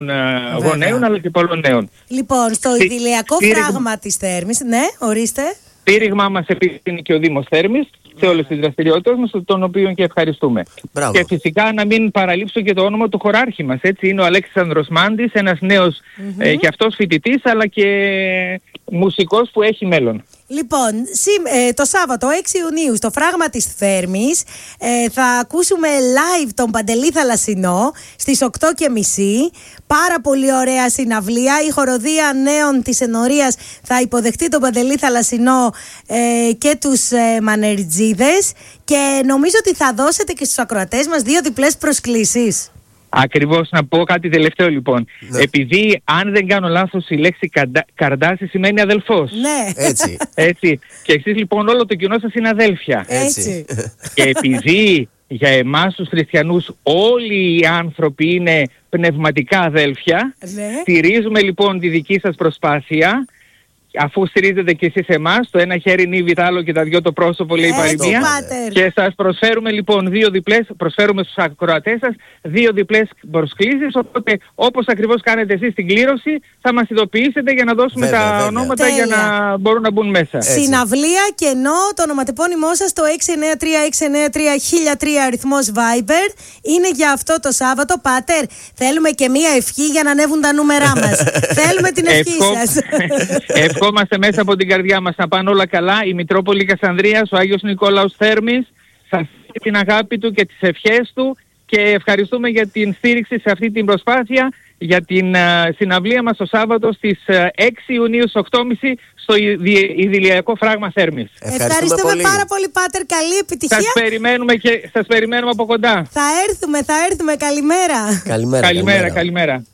γονέων αλλά και πολλών νέων. Λοιπόν, στο ιδηλιακό φράγμα της Θέρμης, ναι, ορίστε. Στήριγμά μας επίσης είναι και ο Δήμος Θέρμης σε όλες τις δραστηριότητες μας, τον οποίο και ευχαριστούμε. Μπράβο. Και φυσικά να μην παραλείψω και το όνομα του χωράρχη μας, έτσι, είναι ο Αλέξης Ανδροσμάντης, ένας νέος και αυτός φοιτητής αλλά και μουσικός που έχει μέλλον. Λοιπόν, το Σάββατο 6 Ιουνίου στο φράγμα της Θέρμης θα ακούσουμε live τον Παντελή Θαλασσινό στις 8:30. Πάρα πολύ ωραία συναυλία. Η χοροδία νέων της Ενορίας θα υποδεχτεί τον Παντελή Θαλασσινό και τους Μανεριτζίδες, και νομίζω ότι θα δώσετε και στους ακροατές μας 2 διπλές προσκλήσεις. Ακριβώς, να πω κάτι τελευταίο λοιπόν. Ναι. Επειδή, αν δεν κάνω λάθος, η λέξη Καρδάση σημαίνει αδελφός. Ναι. Έτσι. Έτσι. Και εσείς λοιπόν όλο το κοινό σας είναι αδέλφια. Έτσι. Και επειδή για εμάς τους χριστιανούς όλοι οι άνθρωποι είναι πνευματικά αδέλφια, Ναι. στηρίζουμε λοιπόν τη δική σας προσπάθεια. Αφού στηρίζετε και εσείς εμάς, το ένα χέρι νύβει το άλλο και τα δυο το πρόσωπο, λέει η παροιμία. Πάτερ. Και σας προσφέρουμε λοιπόν 2 διπλές, προσφέρουμε στους ακροατές σας 2 διπλές προσκλήσεις, οπότε όπως ακριβώς κάνετε εσείς την κλήρωση θα μας ειδοποιήσετε για να δώσουμε τα ονόματα. Τέλεια. Για να μπορούν να μπουν μέσα. Συναυλία, κενό, το ονοματεπώνυμό σας το 693-693-1003 αριθμός Viber είναι για αυτό το Σάββατο. Πάτερ, θέλουμε και μία ευχή για να ανέβουν τα νούμερά μας. Θέλουμε την ευχή σας. Ευχόμαστε μέσα από την καρδιά μας να πάνε όλα καλά. Η Μητρόπολη Κασανδρίας, ο Άγιος Νικόλαος Θέρμης, σας δίνει την αγάπη του και τις ευχές του, και ευχαριστούμε για την στήριξη σε αυτή την προσπάθεια για την συναυλία μας το Σάββατο στις 6 Ιουνίου στις 8:30 στο Ιδηλιακό Φράγμα Θέρμης. Ευχαριστούμε πάρα πολύ, Πάτερ. Καλή επιτυχία. Σας περιμένουμε από κοντά. Θα έρθουμε. Καλημέρα. Καλημέρα. Καλημέρα.